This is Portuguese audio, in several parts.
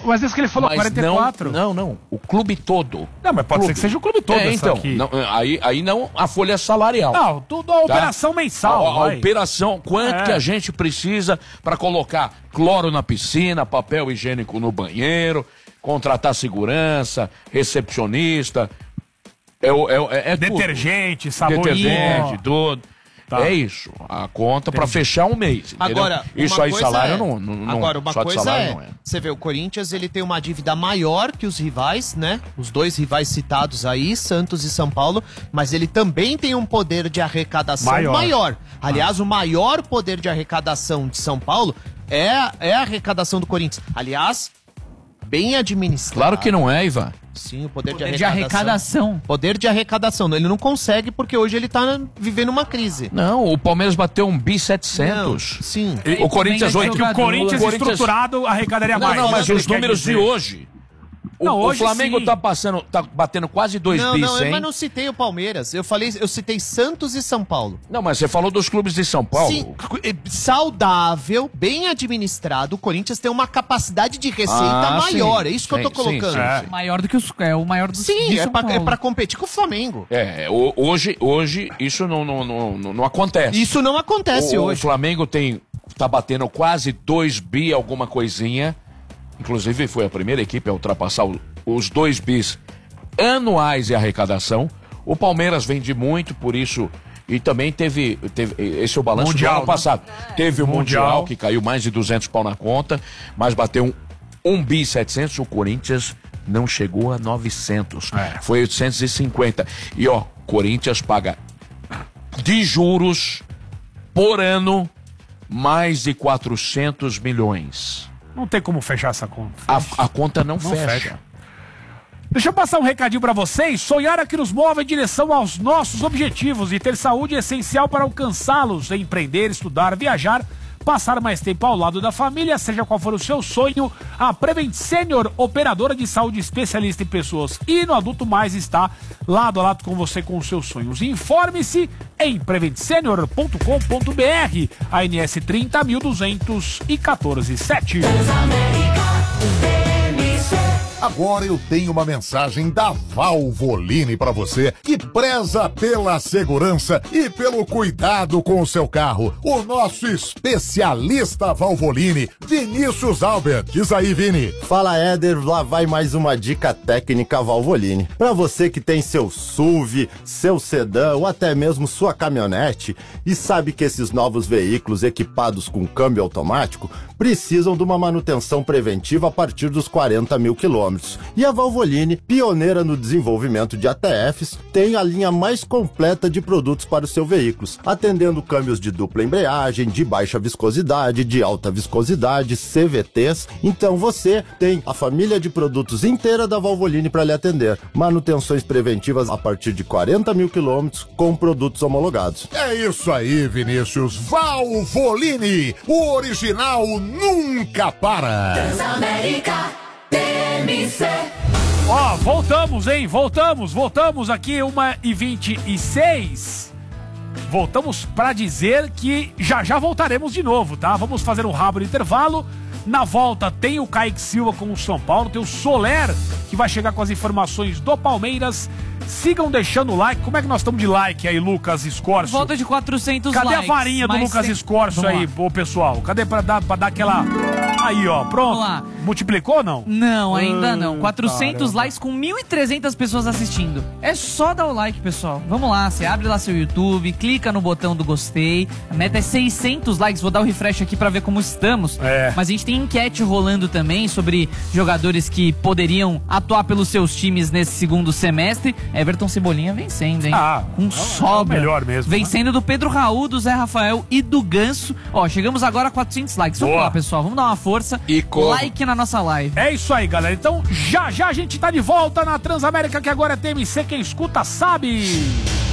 Mas isso que ele falou, mas 44. Não. O clube todo. Não, mas pode ser que seja o clube todo. Então. Não, aí não a folha salarial. Não, tudo a operação mensal. A operação, quanto que a gente precisa para colocar cloro na piscina, papel higiênico no banheiro, contratar segurança, recepcionista. Detergente, tudo. sabor. Detergente, tudo. Tá. É isso, a conta para fechar um mês. Entendeu? Agora, isso aí, salário não. Agora, uma só de coisa salário não é. Você vê, o Corinthians ele tem uma dívida maior que os rivais, né? Os dois rivais citados aí, Santos e São Paulo, mas ele também tem um poder de arrecadação maior. Aliás, o maior poder de arrecadação de São Paulo é a arrecadação do Corinthians. Aliás, bem administrado. Claro que não é, Ivan. Sim, o poder de arrecadação. Poder de arrecadação. Ele não consegue porque hoje ele tá vivendo uma crise. Não, o Palmeiras bateu 1.700 bi. Sim. O Corinthians 8. O Corinthians estruturado arrecadaria mais. Não, mas os números de hoje. O Flamengo tá batendo quase 2 bi. Não, mas não citei o Palmeiras. Eu citei Santos e São Paulo. Não, mas você falou dos clubes de São Paulo. Sim, saudável, bem administrado. O Corinthians tem uma capacidade de receita maior. Sim, é isso que eu tô colocando. Sim. Maior do que o maior dos Sim, é pra competir com o Flamengo. Hoje isso não acontece. Isso não acontece hoje. O Flamengo tá batendo quase 2 bi alguma coisinha. Inclusive foi a primeira equipe a ultrapassar os 2 bis anuais de arrecadação. O Palmeiras vende muito, por isso... E também teve esse é o balanço mundial, do ano passado. Teve o Mundial, que caiu mais de 200 pau na conta, mas bateu 1 bi 700. O Corinthians não chegou a 900. Foi 850. E Corinthians paga de juros por ano mais de 400 milhões. Não tem como fechar essa conta. A conta não fecha. Deixa eu passar um recadinho pra vocês. Sonhar é que nos move em direção aos nossos objetivos e ter saúde é essencial para alcançá-los. Empreender, estudar, viajar, passar mais tempo ao lado da família, seja qual for o seu sonho, a Prevent Senior, operadora de saúde especialista em pessoas e no adulto mais, está lado a lado com você com os seus sonhos. Informe-se em preventsenior.com.br, ANS 30.214.7. Agora eu tenho uma mensagem da Valvoline para você que preza pela segurança e pelo cuidado com o seu carro. O nosso especialista Valvoline, Vinícius Albert. Diz aí, Vini. Fala, Éder. Lá vai mais uma dica técnica Valvoline. Para você que tem seu SUV, seu sedã ou até mesmo sua caminhonete e sabe que esses novos veículos equipados com câmbio automático precisam de uma manutenção preventiva a partir dos 40 mil quilômetros. E a Valvoline, pioneira no desenvolvimento de ATFs, tem a linha mais completa de produtos para os seus veículos, atendendo câmbios de dupla embreagem, de baixa viscosidade, de alta viscosidade, CVTs. Então você tem a família de produtos inteira da Valvoline para lhe atender. Manutenções preventivas a partir de 40 mil quilômetros com produtos homologados. É isso aí, Vinícius. Valvoline, o original nunca para. Transamérica TMC. Voltamos, hein? Voltamos aqui, 1h26. Voltamos pra dizer que já voltaremos de novo, tá? Vamos fazer um rápido intervalo. Na volta tem o Kaique Silva com o São Paulo, tem o Soler, que vai chegar com as informações do Palmeiras. Sigam deixando o like. Como é que nós estamos de like aí, Lucas Escorcio? Volta de 400 Cadê likes? Cadê a varinha do Lucas Escorcio aí, ô pessoal? Cadê pra dar aquela... Aí, ó, pronto. Vamos lá. Multiplicou ou não? Não, ainda não. 400 caramba. likes com 1.300 pessoas assistindo. É só dar o like, pessoal. Vamos lá, você abre lá seu YouTube, clica no botão do gostei. A meta é 600 likes. Vou dar o refresh aqui pra ver como estamos. Mas a gente tem enquete rolando também sobre jogadores que poderiam atuar pelos seus times nesse segundo semestre. Everton Cebolinha vencendo, hein? Com sobra. É o melhor mesmo. Vencendo do Pedro Raul, do Zé Rafael e do Ganso. Ó, chegamos agora a 400 likes. Vamos lá, pessoal. Vamos dar uma força. Like na nossa live. É isso aí, galera. Então, já a gente tá de volta na Transamérica, que agora é TMC. Quem escuta sabe.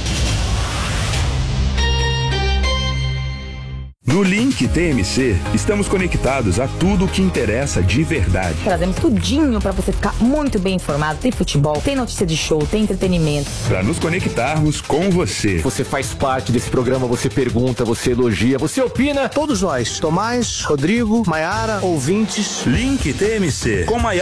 No Link TMC, estamos conectados a tudo o que interessa de verdade. Trazemos tudinho pra você ficar muito bem informado. Tem futebol, tem notícia de show, tem entretenimento. Para nos conectarmos com você. Você faz parte desse programa, você pergunta, você elogia, você opina. Todos nós, Tomás, Rodrigo, Maiara, ouvintes. Link TMC, com Maiara.